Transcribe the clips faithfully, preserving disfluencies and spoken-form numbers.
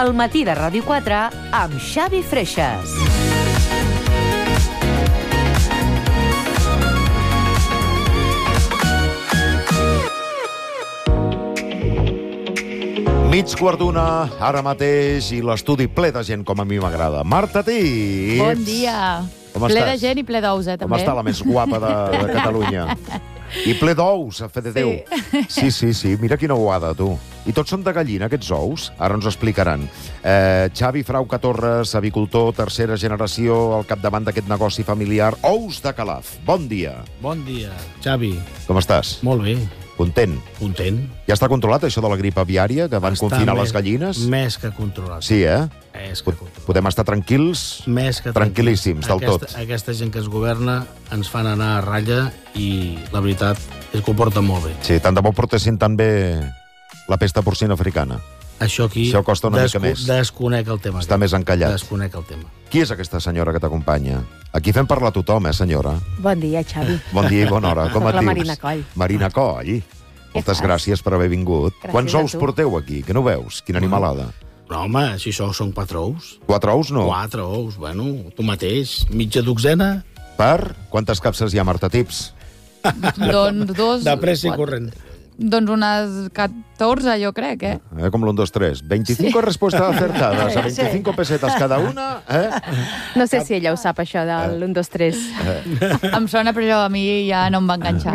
El matí de Ràdio quatre amb Xavi Freixas. Mig quart d'una, ara mateix, i l'estudi ple de gent, com a mi m'agrada. Marta Tips! Bon dia. Com ple estàs? de gent i ple d'ous, eh, també. Com està la més guapa de, de Catalunya? I ple d'ous, a fe de Déu. Sí, sí, sí, mira quina ouada, tu. I tots són de gallina, aquests ous? Ara ens ho explicaran. Eh, Xavi Frauca Torres, avicultor, tercera generació, al capdavant d'aquest negoci familiar. Ous de Calaf, bon dia. Bon dia, Xavi. Com estàs? Molt bé. Content? Content. Ja està controlat, això de la grip aviària, que van Està confinar més, les gallines? Més que controlat. Sí, eh? Més que controlat. Podem estar tranquils? Més que Tranquil·líssims, del aquesta, tot. Aquesta gent que es governa ens fan anar a ratlla i la veritat és que ho porta molt bé. Sí, tant de bo portessin tan bé la pesta porcina africana. Això aquí Això costa una mica més. Desconec el tema. Està aquest. més encallat. Desconec el tema. Qui és aquesta senyora que t'acompanya? Aquí fem parlar a tothom, eh, senyora? Bon dia, Xavi. Bon dia i bona hora. Com et La dius? Marina Coll. Marina Coll. Moltes fas? gràcies per haver vingut. Gràcies Quants a ous tu. porteu aquí? Que no veus? Quina animalada. Però, home, si això són quatre ous... Quatre ous, no? Quatre ous, bueno, tu mateix. Mitja dotzena, Per? Quantes capses hi ha, Marta Tips? Doncs dos... de pressa i corrent. Doncs unes catorze, jo crec, eh? Eh, com l'un, dos, tres. veinticinco sí. respuestas acertadas a veinticinco pesetas cada una, eh? No sé si ella ho sap, això del un, dos, tres. Em sona, però a mi ja no em va enganxar,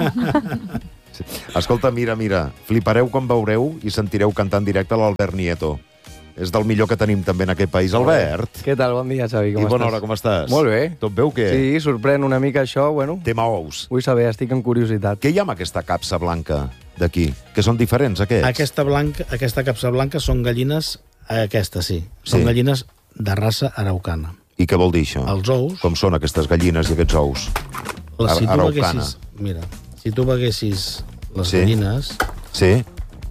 no? Sí. Escolta, mira, mira, flipareu quan veureu i sentireu cantar en directe l'Albert Nieto. És del millor que tenim també en aquest país. Albert. Què tal? Bon dia, Xavi. Com I bona estàs? hora, com estàs? Molt bé. Tot veu què? Sí, sorprèn una mica això, bueno. Tema ous. Vull saber, estic en curiositat. Què hi ha amb aquesta capsa blanca d'aquí? Que són diferents, aquests? Aquesta, blanca, aquesta capsa blanca són gallines, aquestes sí, Sí. són gallines de raça araucana. I què vol dir això? Els ous, Com són aquestes gallines i aquests ous? les, si tu araucana. veguessis, mira, si tu veguessis les Sí. gallines, Sí?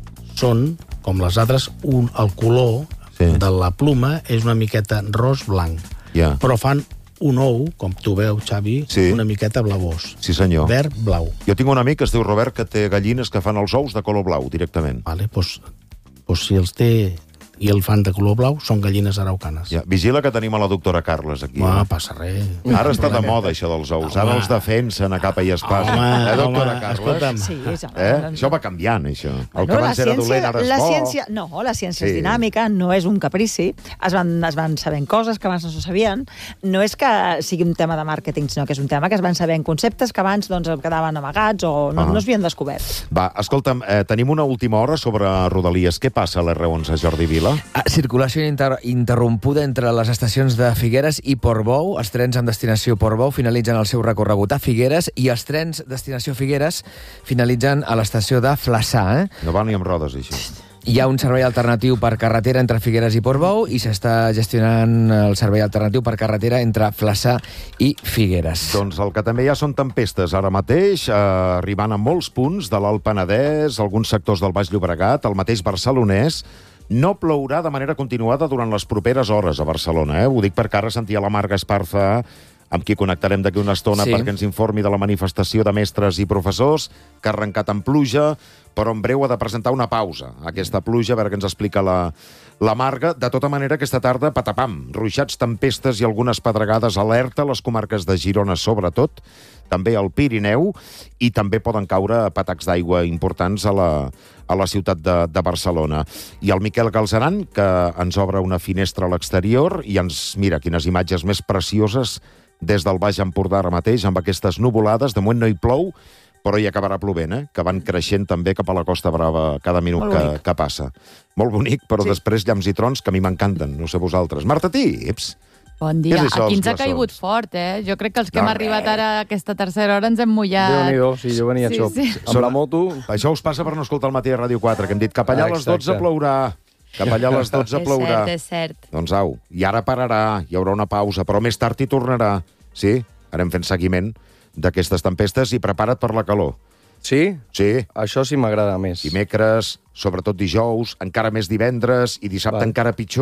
són, com les altres, un, el color Sí. de la pluma és una miqueta ros-blanc, Ja. però fan un ou, com tu veus, Xavi, Sí. una miqueta blavós, Sí, senyor. verd-blau. Jo tinc un amic que es diu Robert que té gallines que fan els ous de color blau, directament. Vale? Pues, pues si els té i el fan de color blau, són gallines araucanes. Ja. Vigila que tenim a la doctora Carles aquí. No eh? passa res. Ara està de moda, això dels ous. Ara Home. els defensen a capa i espasa. Home, eh, doctora home, Carles? escolta'm. Sí, és, Eh? Això va canviant, això. El Bueno, que la abans era ciència- dolent, ara és la bo. ciència, no, la ciència Sí. és dinàmica, no és un caprici. Es van, es van sabent coses que abans no se sabien. No és que sigui un tema de màrqueting, sinó que és un tema que es van sabent conceptes que abans doncs, quedaven amagats o no, Ah. no es havien descobert. Va, escolta'm, eh, tenim una última hora sobre Rodalies. Què passa a l'R onze, Jordi Vila? Ah, circulació inter interrompuda entre les estacions de Figueres i Portbou. Els trens amb destinació Portbou finalitzen el seu recorregut a Figueres i els trens destinació Figueres finalitzen a l'estació de Flaçà. Eh? No va ni amb rodes, això. Hi ha un servei alternatiu per carretera entre Figueres i Portbou i s'està gestionant el servei alternatiu per carretera entre Flaçà i Figueres. Doncs el que també hi ha són tempestes ara mateix, eh, arribant a molts punts de l'Alt Penedès, alguns sectors del Baix Llobregat, el mateix barcelonès. No plourà de manera continuada durant les properes hores a Barcelona. Eh? Ho dic perquè ara sentia la Marga Esparza, amb qui connectarem d'aquí una estona Sí. perquè ens informi de la manifestació de mestres i professors, que ha arrencat amb pluja, però en breu ha de presentar una pausa. Aquesta pluja, a veure què ens explica la, la Marga. De tota manera, aquesta tarda, patapam, ruixats, tempestes i algunes pedregades, alerta a les comarques de Girona, sobretot, també al Pirineu, i també poden caure patacs d'aigua importants a la, a la ciutat de, de Barcelona. I el Miquel Galzeran, que ens obre una finestra a l'exterior i ens mira quines imatges més precioses des del Baix Empordà ara mateix, amb aquestes nuvolades. De moment no hi plou, però hi acabarà plovent, eh? Que van creixent també cap a la Costa Brava cada minut que, que passa. Molt bonic, però sí. Després llamps i trons, que a mi m'encanten, no sé vosaltres. Marta Tips! Bon dia. Què és això, Aquí els ens ha glaçons? caigut fort, eh? Jo crec que els que No, hem arribat ara a aquesta tercera hora ens hem mullat. Déu-n'hi-do, sí, jo venia Sí, a xop. sí. Amb la moto... Això us passa per no escoltar el matí a Ràdio quatre, que hem dit cap allà a les Exacte. dotze plourà. Cap allà a les dotze És plourà. cert, és cert. Doncs au, i ara pararà, hi haurà una pausa, però més tard hi tornarà. Sí, anem fent seguiment d'aquestes tempestes i prepara't per la calor. Sí? Sí, Això sí m'agrada més. dimecres, sobretot dijous, encara més divendres i dissabte Val. encara pitjor.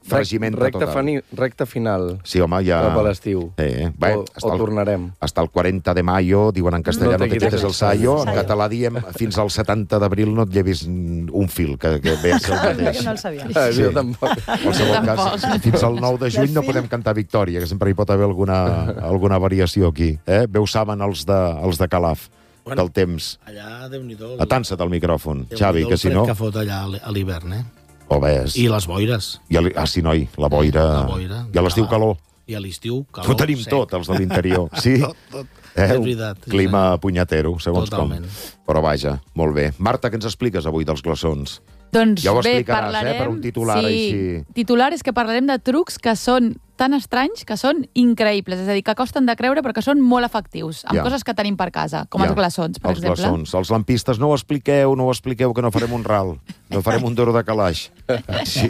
fregiment de recta, total. fani, recta final. Sí, home, ja... Cap a l'estiu. Sí, bé, o, hasta o el, tornarem. Hasta el quaranta de mayo, diuen en castellà, No no te te quites el quites sayo. el En sayo. català diem fins al setanta d'abril no et llevis un fil, que, que ve a ser el mateix. No el sabia. Ah, Sí. Jo tampoc. En qualsevol cas, fins al nou de juny no podem cantar Victòria, que sempre hi pot haver alguna, alguna variació aquí. Eh? Bé ho saben els de, els de Calaf, Bueno, que el temps... Allà, Déu-n'hi-do. Atansa't al micròfon, Déu-n'hi-do Xavi, el que si fred no... que fot allà a l'hivern, eh? O ves... I les boires. I el, ah, sí, noi, la boira... La boira. I a l'estiu calor. I a l'estiu calor. Ho tenim sec. tot, els de l'interior. Sí? Tot, tot. Eh? És veritat. sí, Clima senyor. punyatero, segons Totalment. com. Però vaja, molt bé. Marta, què ens expliques avui dels glaçons? Doncs Ja ho bé, explicaràs, parlarem... eh, per un titular sí, així. Titular és que parlarem de trucs que són tan estranys que són increïbles, és a dir, que costen de creure però que són molt efectius, amb Ja. coses que tenim per casa, com Ja. els glaçons, per els exemple. glaçons. Els lampistes, no ho expliqueu, no ho expliqueu, que no farem un ral. No farem un duro de calaix. Sí.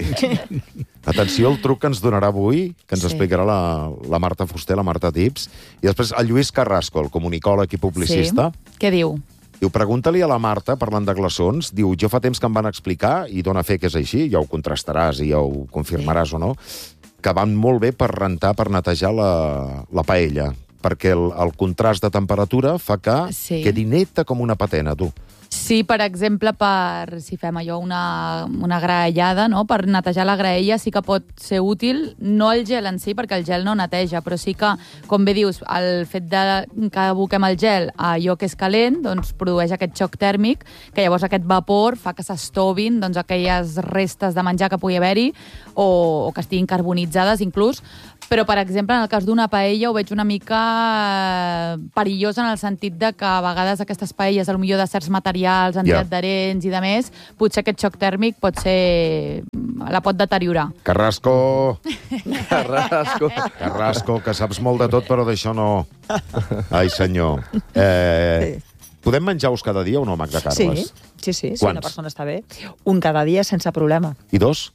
Atenció al truc que ens donarà avui, que ens Sí. explicarà la, la Marta Fuster, la Marta Tips, i després el Lluís Carrasco, el comunicòleg i publicista. Sí. Què diu? Diu, pregunta-li a la Marta, parlant de glaçons, diu, jo fa temps que em van explicar, i dona fe que és així, ja ho contrastaràs i ja ho confirmaràs sí. o no, que van molt bé per rentar, per netejar la, la paella, perquè el, el contrast de temperatura fa que Sí. quedi neta com una patena, tu. Sí, per exemple, per si fem allò una, una graellada, no? Per netejar la graella sí que pot ser útil, no el gel en si, perquè el gel no neteja, però sí que, com bé dius, el fet de que aboquem el gel a allò que és calent, doncs produeix aquest xoc tèrmic, que llavors aquest vapor fa que s'estovin doncs, aquelles restes de menjar que pugui haver-hi o, o que estiguin carbonitzades inclús, però, per exemple, en el cas d'una paella ho veig una mica eh, perillós en el sentit de que a vegades aquestes paelles, potser de certs materials antiadherents i de més, potser aquest xoc tèrmic pot ser... la pot deteriorar. Carrasco! Carrasco. Carrasco, que saps molt de tot, però d'això no... Ai, senyor. Eh, podem menjar-us cada dia o no, Magda Carles? Sí, sí, sí, si Quants? una persona està bé. Un cada dia sense problema. I dos?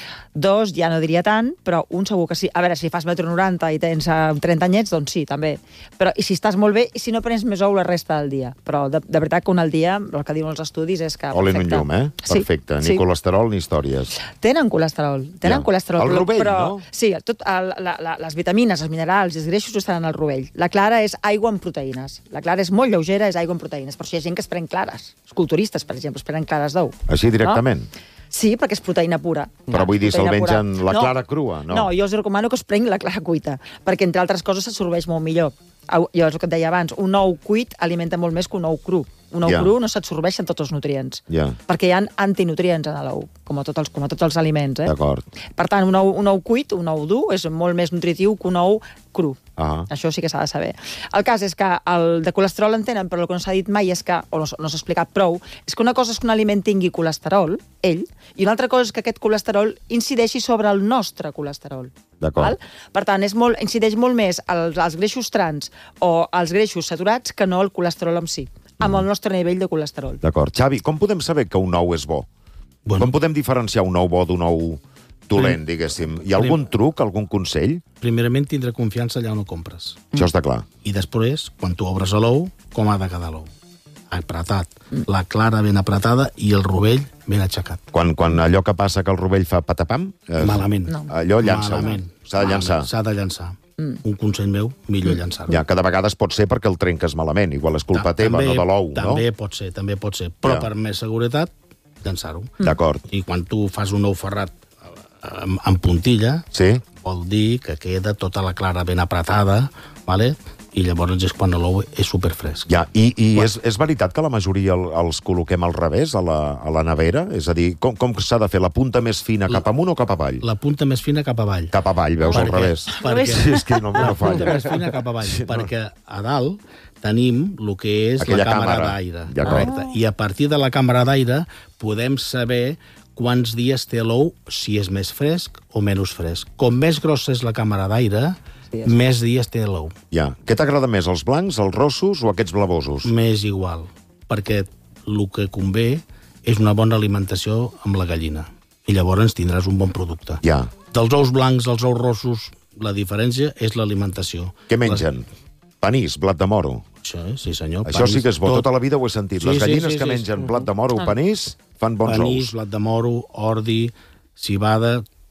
Dos ja no diria tant, però un segur que sí. A veure, si fas metro noranta i tens eh, trenta anyets, doncs sí, també. Però i si estàs molt bé, i si no prens més ou la resta del dia. Però de, de veritat que un al dia, el que diuen els estudis és que... Oli en un perfecte. llum, eh? Sí, Perfecte. Ni sí. colesterol ni històries. Tenen colesterol, tenen Ja. colesterol. El però- rovell, però, no? Sí, tot, el, la, la, les vitamines, els minerals i els greixos estan en el rovell. La clara és aigua amb proteïnes. La clara és molt lleugera, és aigua amb proteïnes. Per això hi ha gent que es pren clares. Els culturistes, per exemple, es prenen clares d'ou. Així directament? No? Sí, perquè és proteïna pura. Però vull dir, se'l Proteïna mengen pura. la clara crua, no? No, jo els recomano que es prenguin la clara cuita, perquè, entre altres coses, s'absorbeix molt millor. Au- Jo és el que et deia abans, un ou cuit alimenta molt més que un ou cru. Un ou Ja. cru no s'absorbeixen tots els nutrients, Ja, perquè hi ha antinutrients en l'ou, com, a tots els- com a tots els aliments. Eh? d'acord. Per tant, un ou, un ou cuit, un ou dur, és molt més nutritiu que un ou cru. Ah. Això sí que s'ha de saber. El cas és que el de colesterol en tenen, però el que no s'ha dit mai és que, o no, s- no s'ha explicat prou, és que una cosa és que un aliment tingui colesterol, ell, i una altra cosa és que aquest colesterol incideixi sobre el nostre colesterol. D'acord. Val? Per tant, és molt, incideix molt més els, els greixos trans o els greixos saturats que no el colesterol en si, amb el nostre nivell de colesterol. D'acord. Xavi, com podem saber que un ou és bo? Bueno. Com podem diferenciar un ou bo d'un ou dolent, diguéssim? Hi ha algun truc, algun consell? Primerament, tindre confiança allà on ho compres. Això està clar. I després, quan tu obres l'ou, com ha de quedar l'ou? Apretat. La clara ben apretada i el rovell ben aixecat. Quan, quan allò que passa que el rovell fa patapam... Eh, Malament. No. Allò llança. Malament. S'ha de llançar. Malament. S'ha de llançar. Mm. Un consell meu, millor llançar-ho. Ja, que de vegades pot ser perquè el trenques malament. Igual és culpa teva, no de l'ou, no? També pot ser, també pot ser. Però Ja. per més seguretat, llançar-ho. D'acord. I quan tu fas un ou ferrat amb, amb puntilla, Sí? vol dir que queda tota la clara ben apretada, vale? I llavors és quan l'ou és superfresc. Ja, i, i és, és veritat que la majoria el, els col·loquem al revés, a la, a la nevera? És a dir, com, com s'ha de fer? La punta més fina cap amunt o cap avall? La punta més fina cap avall. Cap avall, veus, al Perquè- revés. perquè- Sí, és que no, La no punta falla. més fina cap avall, sí, perquè a dalt tenim el que és Aquella la càmera càmera. d'aire. D'acord. Correcte. I a partir de la càmera d'aire podem saber quants dies té l'ou, si és més fresc o menys fresc. Com més grossa és la càmera d'aire, més dies té l'ou. Ja. Què t'agrada més, els blancs, els rossos o aquests blavosos? M'és igual, perquè el que convé és una bona alimentació amb la gallina. I llavors tindràs un bon producte. Ja. Dels ous blancs als ous rossos, la diferència és l'alimentació. Què mengen? Panís, blat de moro. Això, sí senyor. Això sí que és bo, Tot. tota la vida ho he sentit. Sí, Les sí, gallines sí, que sí, mengen sí. blat de moro o panís fan bons Panís, ous. blat de moro, ordi, cibada,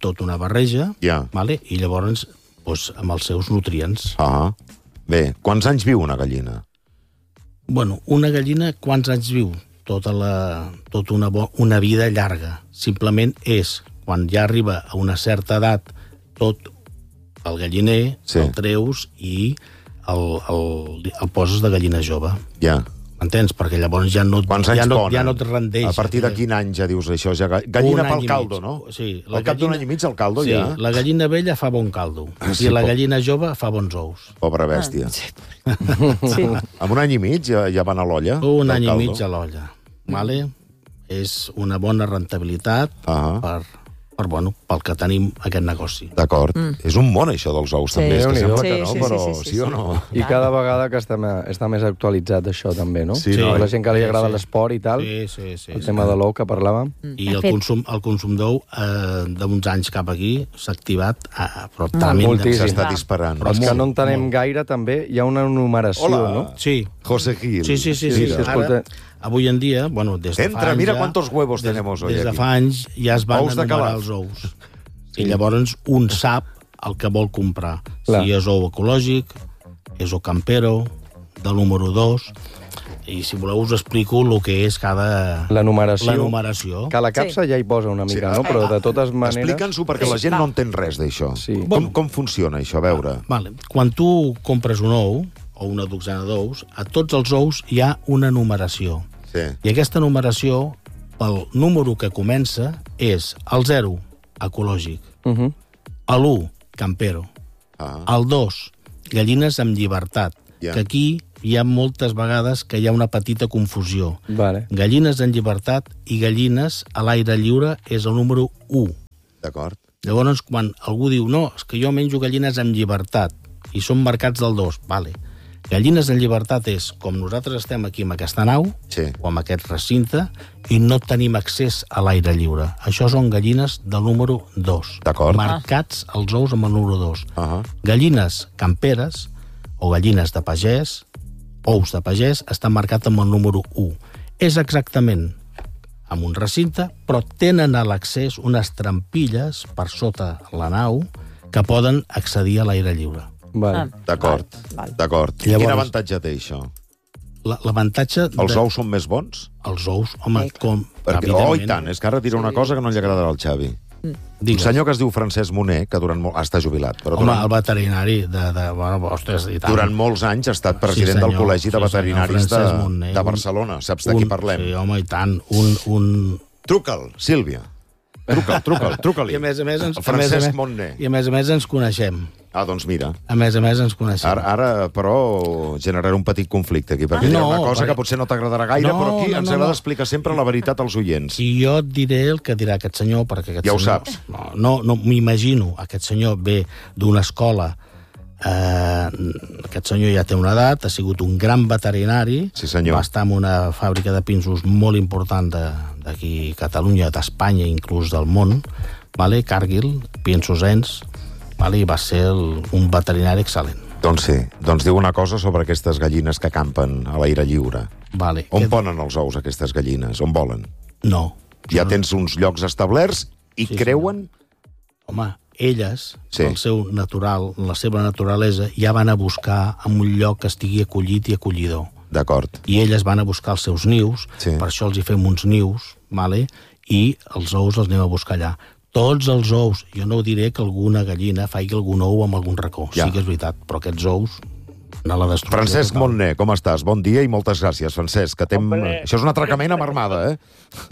tota una barreja, Ja. vale? I llavors doncs, amb els seus nutrients. Ah. Bé, quants anys viu una gallina? Bueno, una gallina, quants anys viu? Tota, la, tota una, bo, una vida llarga. Simplement és, quan ja arriba a una certa edat, tot el galliner, Sí. el treus i el, el, el poses de gallina jove. Ja. M'entens? Perquè llavors ja no, Quants ja anys no, ponen? ja no et rendeix. A partir de quin any ja dius això? Ja... Gallina Un pel any i caldo, mig. no? Sí. Al cap d'un any i mig el caldo sí, ja... la gallina vella fa bon caldo. Ah, I sí, la po- gallina jove fa bons ous. Pobra bèstia. Sí. Amb un any i mig ja, ja van a l'olla? Un del any caldo? i mig a l'olla. Vale? És una bona rentabilitat Ah. per, per, bueno, pel que tenim aquest negoci. D'acord. Mm. És un món, això dels ous, Sí. també. És que Déu-n'hi-do. sembla que Sí, no, sí, però sí, sí, sí, sí o sí. no? I cada vegada que està, me- està més actualitzat això, també, no? Sí, Sí. no? La gent que li agrada Sí, sí. l'esport i tal, Sí, sí, sí. el sí. tema de l'ou que parlàvem. I De el fet- consum, el consum d'ou eh, d'uns anys cap aquí s'ha activat a, però Moltíssim. tremendament. S'està disparant. Però els que molt, no entenem molt. gaire, també, hi ha una numeració, Hola. no? Sí, José Gil. sí, sí, sí. Sí, sí. sí, Ara, escolta. avui en dia, bueno, des de Entra, fa anys mira ja, quantos huevos des, tenemos hoy Des de aquí. fa anys ja es van Ous de enumerar Calaf. els ous. I llavors un sap el que vol comprar. Clar. Si és ou ecològic, és ou campero, del número dos, i si voleu us explico el que és cada... La numeració. La numeració. Que a la capsa ja hi posa una mica, Sí. no? Però de totes maneres... Explica'ns-ho perquè la gent no entén res d'això. Sí. Com, com funciona això? A veure. Vale. Quan tu compres un ou, o una dotzena d'ous, a tots els ous hi ha una numeració. Sí. I aquesta numeració, el número que comença, és el zero, ecològic, Uh -huh. l'u, campero, Ah. el dos, gallines amb llibertat, Ja. que aquí hi ha moltes vegades que hi ha una petita confusió. Vale. Gallines en llibertat i gallines a l'aire lliure és el número u. D'acord. Llavors, quan algú diu, no, és que jo menjo gallines amb llibertat, i són mercats del dos, vale. Gallines en llibertat és com nosaltres estem aquí amb aquesta nau, Sí. o amb aquest recinte, i no tenim accés a l'aire lliure. Això són gallines del número dos. D'acord. Marcats els ous amb el número dos. Ah. Gallines camperes, o gallines de pagès, ous de pagès, estan marcats amb el número u. És exactament amb un recinte, però tenen a l'accés unes trampilles per sota la nau que poden accedir a l'aire lliure. Vale. D'acord. Val, val. D'acord. Llavors- Quin avantatge té això? La- L'avantatge... Els de... ous són més bons? Els ous, home, com... Perquè, oh, i tant, és que ara dirà una cosa que no li agradarà al Xavi. Un Digues. senyor que es diu Francesc Moner, que durant molt... està jubilat, però Home, durant, el veterinari de... de bueno, ostres, i tant. durant molts anys ha estat president senyor, del Col·legi de sí, senyor, Veterinaris de, Francesc Moner. de Un- Barcelona. Saps de qui parlem? Sí, home, i tant. Un... un... Truca'l, Sílvia. Truca'l, truca'l, truca-li. I a més a més ens, El a més, a Francesc més, Montner. i a més a més ens coneixem. Ah, doncs mira. A més a més ens coneixem. Ara, ara però, generarà un petit conflicte aquí, perquè Ah, hi ha no, una cosa perquè- que potser no t'agradarà gaire, No, però aquí no, ens no, agrada no. explicar sempre la veritat als oients. I jo et diré el que dirà aquest senyor, perquè aquest Ja ho senyor... saps. No, no, no m'imagino. Aquest senyor ve d'una escola. Eh, aquest senyor ja té una edat, ha sigut un gran veterinari. Sí, senyor. Va estar en una fàbrica de pinsos molt important de- d'aquí a Catalunya, d'Espanya, inclús del món. Vale? Cargill, Pinsos Ens, vale? I va ser el, un veterinari excel·lent. Doncs sí, doncs diu una cosa sobre aquestes gallines que campen a l'aire lliure. Vale. On Aquest- ponen els ous, aquestes gallines? On volen? No. Ja tens uns llocs establerts i Sí, creuen... Home, elles, Sí. sí. el seu natural, la seva naturalesa, ja van a buscar en un lloc que estigui acollit i acollidor. D'acord. I elles van a buscar els seus nius, Sí. per això els hi fem uns nius, vale? I els ous els anem a buscar allà. Tots els ous, jo no diré que alguna gallina faci algun ou amb algun racó, Ja. sí que és veritat, però aquests ous anar a la destrucció. Francesc total. Montner, com estàs? Bon dia i moltes gràcies, Francesc. Que tem... Hombre. Això és un atracament amb armada, eh?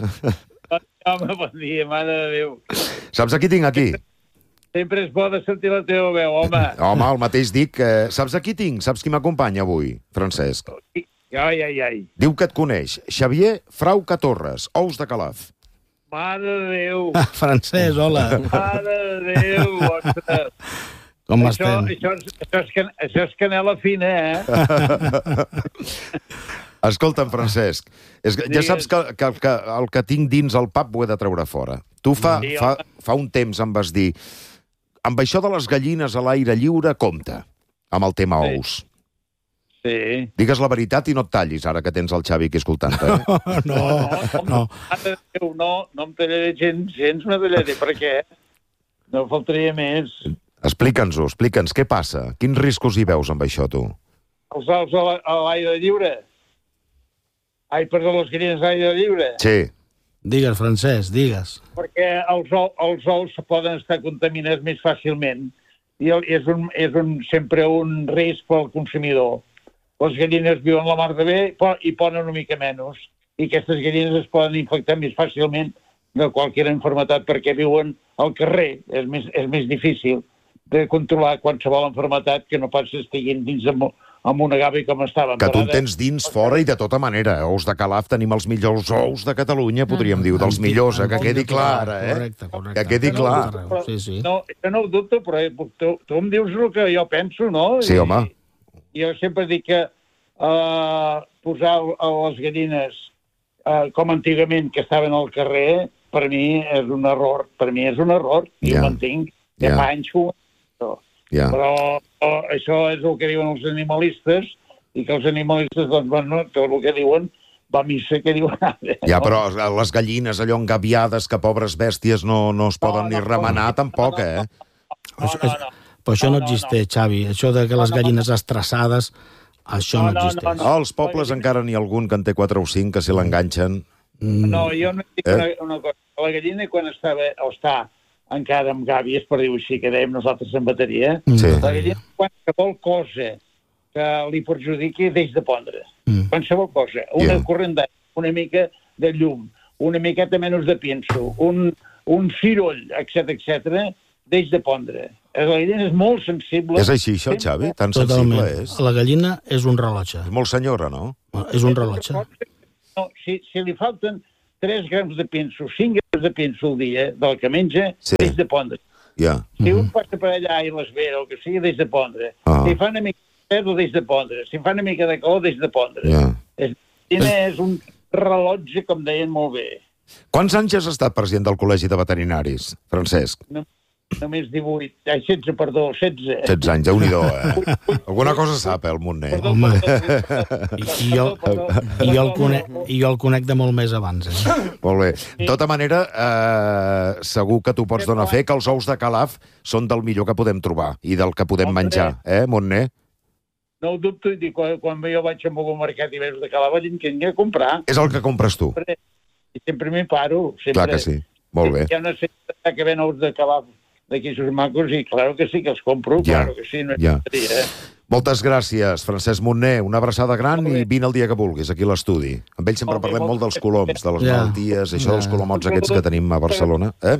Home, bon dia, mare de Déu. Saps a qui tinc aquí? Sempre és bo de sentir la teva veu, home. Home, el mateix dic. Eh, saps a qui tinc? Saps qui m'acompanya avui, Francesc? Ai, ai, ai. Diu que et coneix. Xavier Frauca Torres, Ous de Calaf. Mare de Déu. Ah, Francesc, hola. Mare de Déu, ostres. Com Això, estem? això, és, això, és, can- això és canela fina, eh? Escolta'm, Francesc, és que ja Digues. saps que, que, que el que tinc dins el pap ho he de treure fora. Tu fa, Sí, fa, home. fa un temps em vas dir amb això de les gallines a l'aire lliure, compte, amb el tema Sí. ous. Sí. Digues la veritat i no et tallis, ara que tens el Xavi aquí escoltant-te. Eh? No, no. Mare de Déu, no, no em tallaré gens, gens me tallaré. Per què? No faltaria més. Explica'ns-ho, explica'ns, què passa? Quins riscos hi veus amb això, tu? Els ous a la- a l'aire lliure. Ai, perdó, les gallines a l'aire lliure. Sí. Digues, Francesc, digues. Perquè els, ou, els ous poden estar contaminats més fàcilment i el, és, un, és un, sempre un risc pel consumidor. Les gallines viuen la mar de bé po- i ponen una mica menys. I aquestes gallines es poden infectar més fàcilment de qualsevol malaltia perquè viuen al carrer. És més, és més difícil de controlar qualsevol malaltia que no pas estiguin dins amb, amb una gavi com estaven. Que tu en Però ara- tens dins, fora i de tota manera. Ous de Calaf tenim els millors ous de Catalunya, podríem dir, dels millors, eh? Que quedi clar, eh? Correcte, correcte. Que quedi clar. Però- Sí, sí. No, jo no ho dubto, però tu, tu em dius el que jo penso, no? Sí, home. I, jo sempre dic que uh, posar a les gallines uh, com antigament, que estaven al carrer, per mi és un error. Per mi és un error, i Ja. ho mantinc. Ja Ja. fa anys que ho mantinc. Ja. Però oh, això és el que diuen els animalistes, i que els animalistes, doncs, bueno, tot el que diuen va a missa que diuen ara. Ja, no? però les gallines allò engaviades, que pobres bèsties no, no es poden No, ni no, remenar, no, tampoc, no, eh? no. Això, no, no. Però això no, No, no, existeix, Xavi. Això de que les gallines estressades, això No, no, no, existeix. no, no. Als pobles encara n'hi ha algun que en té quatre o cinc, que si l'enganxen... No, jo no dic Eh? una, una cosa. La gallina, quan estava, o està encara amb gàbies, per dir-ho així, que dèiem nosaltres en bateria, Sí. la gallina, qualsevol cosa que li perjudiqui, deix de pondre. Mm. Qualsevol cosa. Una Yeah. corrent d'aigua, una mica de llum, una miqueta menys de pinso, un, un ciroll, etcètera, etcètera, deix de pondre. La gallina és molt sensible. És així, això, Xavi? Tan Totalment. sensible és? La gallina és un rellotge. És molt senyora, no? És un rellotge. No, si, si li falten tres grams de pinso, cinc grams de pinso al dia del que menja, Sí. deix de pondre. Ja. Si un passa per allà i l'espera, o el que sigui, deix de pondre. Ah. Si fa una mica de fred, deix de pondre. Si fa una mica de calor, deix de pondre. Ja. És, és un rellotge, com deien molt bé. Quants anys has estat president del Col·legi de Veterinaris, Francesc? No, només divuit, ai, setze, perdó, setze. setze anys, déu-n'hi-do, eh? Alguna cosa sap, eh, el Montner. Perdó, Home. perdó, I, i, jo, perdó, perdó. i, jo el conec, I jo el conec de molt més abans, eh? Molt bé. De tota manera, eh, segur que tu pots donar fe que els ous de Calaf són del millor que podem trobar i del que podem Hombre. menjar, eh, Montner? No ho dubto, i dic, quan, quan jo vaig a algun mercat i veus de Calaf, vaig que a comprar. És el que compres tu. I sempre m'hi paro. Sempre. Clar que sí. Molt bé. Hi ha una sèrie que ven ous de Calaf d'aquí sus macos i claro que sí que els compro, Ja, claro que sí. No ja. estaria, eh? Moltes gràcies, Francesc Montner. Una abraçada gran Molt bé. i vine el dia que vulguis, aquí a l'estudi. Amb ell sempre Molt bé, parlem molt molt dels bé. coloms, de les Ja. malalties, això Ja. dels colomots aquests que tenim a Barcelona. Eh?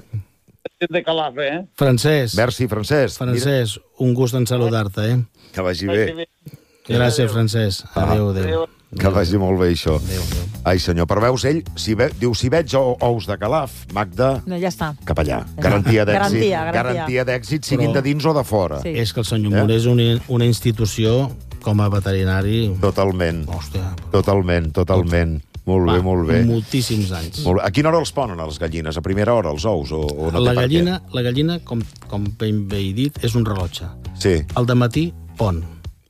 De Calaf, eh? Francesc, Merci, Francesc. Mira, Francesc, un gust en saludar-te, eh? que vagi bé. Gràcies, Francesc. Adéu, adéu. Que vagi molt bé, això. Adéu, adéu. Ai, senyor, però veus ell, si ve, diu, si veig ou- ous de Calaf, Magda, No, ja està. cap allà. Garantia d'èxit. Garantia, garantia. Garantia d'èxit, siguin Però- de dins o de fora. Sí. És que el senyor Eh? Moore és una, una institució com a veterinari... Totalment, Hòstia, totalment, totalment. Molt bé, va, molt bé. moltíssims anys. Molt bé. A quina hora els ponen, a les gallines? A primera hora, els ous? O, o no té La per què? gallina, la gallina com, com ben bé he dit, és un rellotge. Sí, Al dematí pon.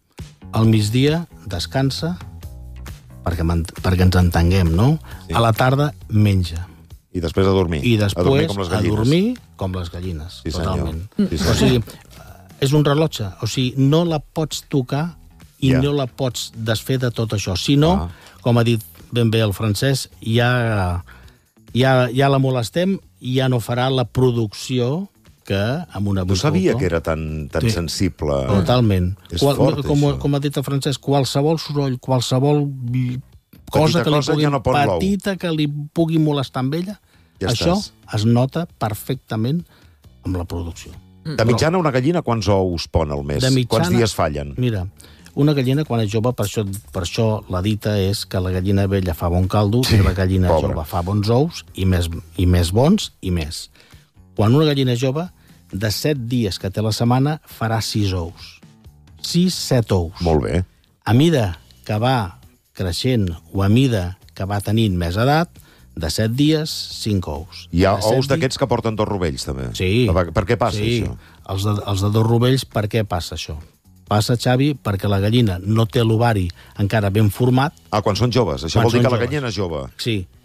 Al migdia descansa, perquè, perquè ens entenguem, no? Sí. A la tarda menja. i després a dormir. I a dormir després com les a gallines. dormir com les gallines. Sí, senyor. totalment. Sí, O senyor. sigui, és un rellotge. O sigui, no la pots tocar i Ja. no la pots desfer de tot això. Si no, Ah. com ha dit ben bé el francès, ja, ja, ja la molestem i ja no farà la producció que amb una No sabia avicultor- que era tan, tan Sí. sensible. Totalment. És fort, com, això. com ha dit el francès, qualsevol soroll, qualsevol cosa que li cosa pugui, ja no pon l'ou. petita que li pugui molestar amb ella, Ja això estàs. es nota perfectament amb la producció. De mitjana, una gallina, quants ous pon al mes? De mitjana- Quants dies fallen? Mira, una gallina quan és jove, per això, per això la dita és que la gallina vella fa bon caldo Sí, i la gallina pobra. jove fa bons ous i més, i més bons i més. Quan una gallina és jove, de set dies que té la setmana, farà sis ous. Sis, set ous. Molt bé. A mida que va creixent o a mida que va tenint més edat, de set dies, cinc ous. Hi ha De set ous di- d'aquests que porten dos rovells, també. Sí. Per, per què passa, sí. això? Els de, els de dos rovells, per què passa això? Passa, Xavi, perquè la gallina no té l'ovari encara ben format. Ah, quan són joves. Això Quan vol dir són que la joves. gallina és jove. Sí,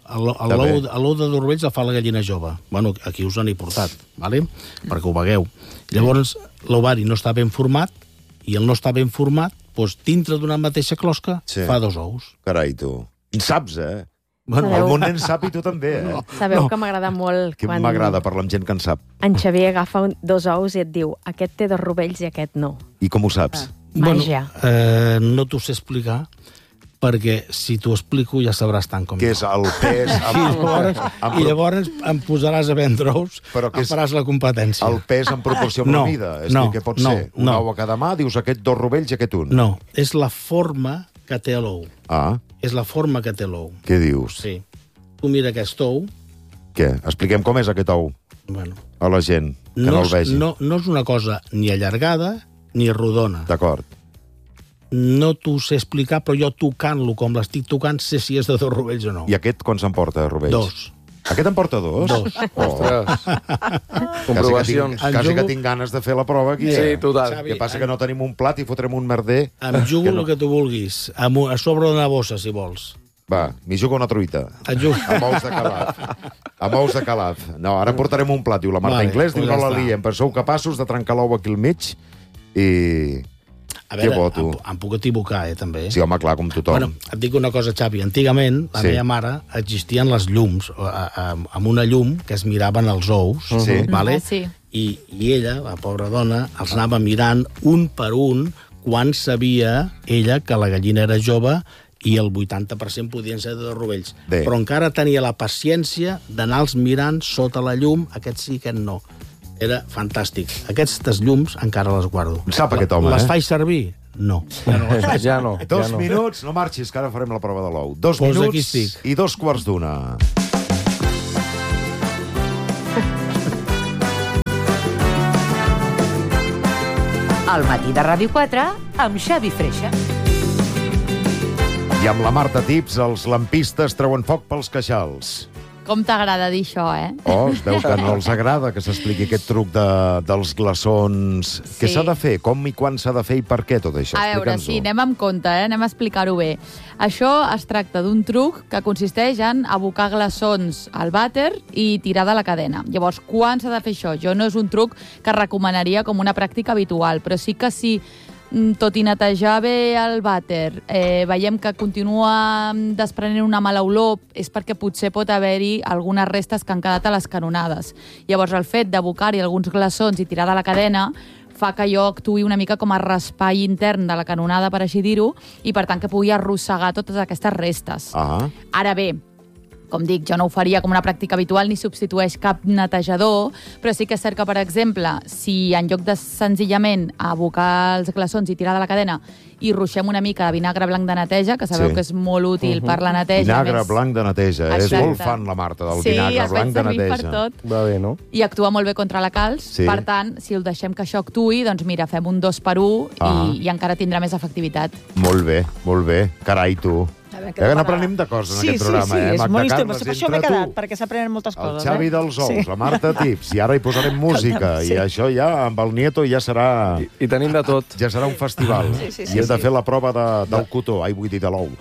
l'ou de Dorvells el fa la gallina jove. Bueno, aquí us n'he portat, ¿vale? Perquè ho vegueu. Llavors, l'ovari no està ben format, i el no està ben format, doncs, dintre d'una mateixa closca, Sí. fa dos ous. Carai, tu. En saps, eh? Bueno, El món en sap i tu també, eh? Sabeu No. que m'agrada molt Que quan m'agrada parlar amb gent que en sap. en Xavier agafa un, dos ous i et diu aquest té dos rovells i aquest no. I com ho saps? Màgia. Bueno, eh, no t'ho sé explicar, perquè si t'ho explico ja sabràs tant com Què jo. és el pes... I llavors, amb- I llavors em posaràs a vendre ous, Però que em és- faràs la competència. El pes en proporció amb No, la mida. És no, dir, què pot no, ser? Un no. ou a cada mà, dius aquest dos rovells i aquest un. No, és la forma que té l'ou. Ah, És la forma que té l'ou. què dius? Sí. Tu mira aquest ou, Què? Expliquem com és aquest ou bueno, a la gent, que no, no, el és, vegi. no, no és una cosa ni allargada ni rodona. D'acord. No t'ho sé explicar, però jo tocant-lo com l'estic tocant sé si és de dos rovells o no. I aquest quan s'emporta, rovells? Dos. Aquest en porta dos? Dos. Oh. Ostres. Quasi que, Comprovacions. tinc, quasi que tinc ganes de fer la prova aquí. Sí, eh? total. El que passa que no tenim un plat i fotrem un merder. Em jugo que el no. que tu vulguis. Amb un- A sobre d'una bossa, si vols. Va, m'hi jugo una truita. Et jugo. Amb ous de calaf. Amb ous de calaf. No, ara portarem un plat, diu la Marta Vale, Inglés, diu pues no ja la està. liem, però sou capaços de trencar l'ou aquí al mig i... A Que veure, bo, tu. em, em puc equivocar, eh, també. Sí, home, clar, com tothom. Bueno, et dic una cosa, Xavi. Antigament, la Sí. meva mare, existien les llums, a- a- amb una llum que es miraven els ous, Sí. vale? Ah, sí. I, I ella, la pobra dona, els anava mirant un per un quan sabia ella que la gallina era jove i el vuitanta per cent podien ser de dos rovells. Bé. Però encara tenia la paciència d'anar-los mirant sota la llum, aquest sí, aquest no. Era fantàstic. Aquestes llums encara les guardo. En sap aquest home, les eh? faig servir? No. Ja no les faig. Ja no, Dos ja no. minuts, no marxis, que ara farem la prova de l'ou. Dos Pues aquí minuts estic. i dos quarts d'una. Al matí de Ràdio quatre, amb Xavi Freixa. I amb la Marta Tips, els lampistes treuen foc pels queixals. Com t'agrada dir això, eh? Oh, es veu que no els agrada que s'expliqui aquest truc de, dels glaçons. Sí. Què s'ha de fer? Com i quan s'ha de fer i per què tot això? A veure, Explica'ns-ho. sí, anem amb compte, eh? anem a explicar-ho bé. Això es tracta d'un truc que consisteix en abocar glaçons al vàter i tirar de la cadena. Llavors, quan s'ha de fer això? Jo no és un truc que recomanaria com una pràctica habitual, però sí que si tot i netejar bé el vàter, eh, veiem que continua desprenent una mala olor, és perquè potser pot haver-hi algunes restes que han quedat a les canonades. Llavors, el fet d'abocar-hi alguns glaçons i tirar de la cadena fa que jo actuï una mica com a raspall intern de la canonada, per així dir-ho, i per tant que pugui arrossegar totes aquestes restes. Ah, Ara bé, com dic, jo no ho faria com una pràctica habitual ni substitueix cap netejador, però sí que és cert que, per exemple, si en lloc de senzillament abocar els glaçons i tirar de la cadena i ruixem una mica de vinagre blanc de neteja, que sabeu Sí. que és molt útil per la neteja. vinagre més... blanc de neteja. És Exacte. molt fan, la Marta, del sí, vinagre es blanc de fa servir neteja. per tot. Va bé, no? I actua molt bé contra la calç. Sí. Per tant, si el deixem que això actuï, doncs mira, fem un dos per un Ah. i, i encara tindrà més efectivitat. Molt bé, molt bé. Carai, tu. A veure, Ja que n'aprenem de coses en sí, aquest programa, sí, sí, eh? és Magda molt Carles, història. Per això m'he entre quedat, tu, perquè s'aprenen moltes el coses. Xavi eh? dels Ous, Sí. la Marta Tips, i ara hi posarem música, Sí. i això ja, amb el Nieto, ja serà... I, I tenim de tot. Ja serà un festival. Sí, sí, sí, I hem de sí. fer la prova de, del cotó, ai, vull dir, de l'ou.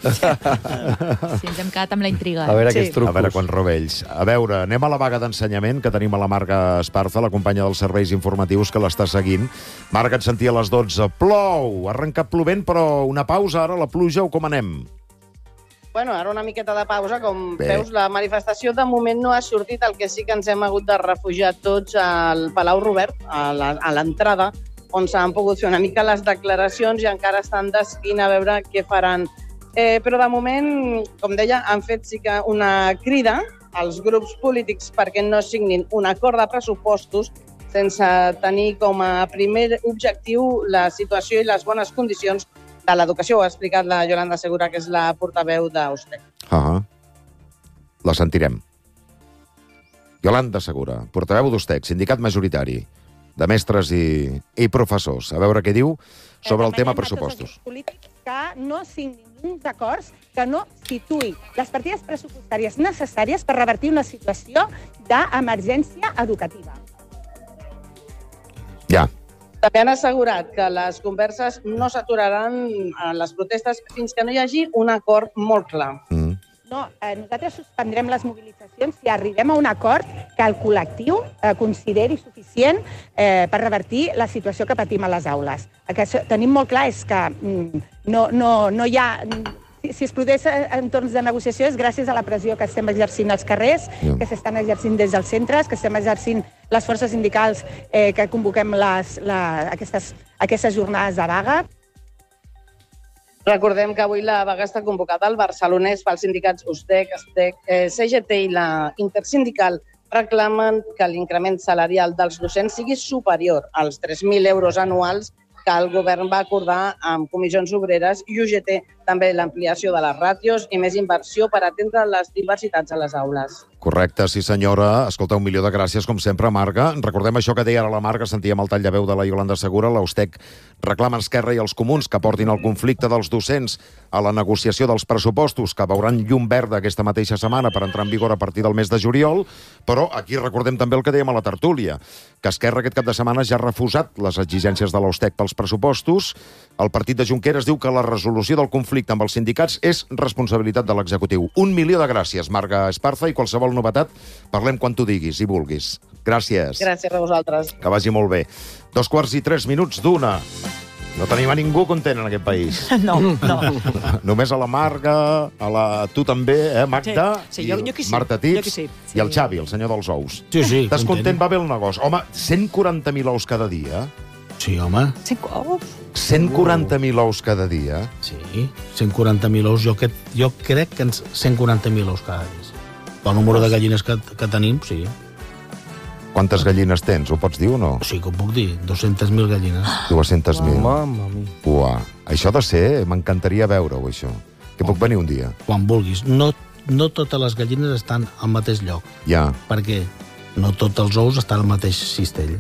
Si ens hem quedat amb la intriga. A veure Sí. aquests trucos. A veure quants rovells. A veure, anem a la vaga d'ensenyament, que tenim a la Marga Esparza, la companya dels serveis informatius, que l'està seguint. Marga, et sentia a les dotze. Plou! Ha arrencat plovent, però una pausa ara, la pluja, o com anem? Bueno, ara una miqueta de pausa. Com Bé. veus, la manifestació de moment no ha sortit. El que sí que ens hem hagut de refugiar tots al Palau Robert, a la- a l'entrada, on s'han pogut fer una mica les declaracions i encara estan decidint a veure què faran. Eh, però de moment, com deia, han fet sí que una crida als grups polítics perquè no signin un acord de pressupostos sense tenir com a primer objectiu la situació i les bones condicions de l'educació. Ho ha explicat la Yolanda Segura, que és la portaveu d'Auster. Ah, la sentirem. Yolanda Segura, portaveu d'Ustec, sindicat majoritari de mestres i, i professors. A veure què diu sobre el tema pressupostos. Polítics que no signin uns acords que no situï les partides pressupostàries necessàries per revertir una situació d'emergència educativa. Ja. També han assegurat que les converses no s'aturaran a les protestes fins que no hi hagi un acord molt clar. Mm. no, eh, nosaltres suspendrem les mobilitzacions si arribem a un acord que el col·lectiu eh, consideri suficient eh, per revertir la situació que patim a les aules. El que tenim molt clar és que mm, no, no, no hi ha... Si, si es produeix entorns de negociació és gràcies a la pressió que estem exercint als carrers, yeah. que s'estan exercint des dels centres, que estem exercint les forces sindicals eh, que convoquem les, la, aquestes, aquestes jornades de vaga. Recordem que avui la vaga està convocada al Barcelonès pels sindicats U S D E C, S T E C, eh, C G T i la Intersindical reclamen que l'increment salarial dels docents sigui superior als tres mil euros anuals que el govern va acordar amb comissions obreres i U G T també l'ampliació de les ràtios i més inversió per atendre les diversitats a les aules. Correcte, sí senyora. Escolta, un milió de gràcies, com sempre, Marga. Recordem això que deia ara la Marga, sentíem el tall de veu de la Iolanda Segura, la U S T E C reclama Esquerra i els comuns que portin el conflicte dels docents a la negociació dels pressupostos, que veuran llum verda aquesta mateixa setmana per entrar en vigor a partir del mes de juliol, però aquí recordem també el que dèiem a la tertúlia, que Esquerra aquest cap de setmana ja ha refusat les exigències de la U S T E C pels pressupostos. El partit de Junqueras diu que la resolució del conflicte amb els sindicats és responsabilitat de l'executiu. Un milió de gràcies, Marga Esparza, i qualsevol novetat parlem quan tu diguis i vulguis. Gràcies. Gràcies a vosaltres. Que vagi molt bé. Dos quarts i tres minuts d'una. No tenim a ningú content en aquest país. No, no. Només a la Marga, a la... tu també, eh, Magda? Sí, sí, jo, jo que sí. Marta Tips jo que sí. I el Xavi, el senyor dels ous. Sí, sí. Estàs content? content? Va bé el negoci. Home, cent quaranta mil ous cada dia? Sí, home. cent quaranta mil ous cada dia? Sí, cent quaranta mil ous. Jo, que, jo crec que ens cent quaranta mil ous cada dia. El número de gallines que, que tenim, sí. Quantes gallines tens? Ho pots dir o no? Sí que ho puc dir. dues-centes mil gallines. dues-centes mil. Mamma mia. Uà. Això ha de ser... M'encantaria veure-ho, això. Que puc venir un dia. Quan vulguis. No, no totes les gallines estan al mateix lloc. Ja. Perquè no tots els ous estan al mateix cistell.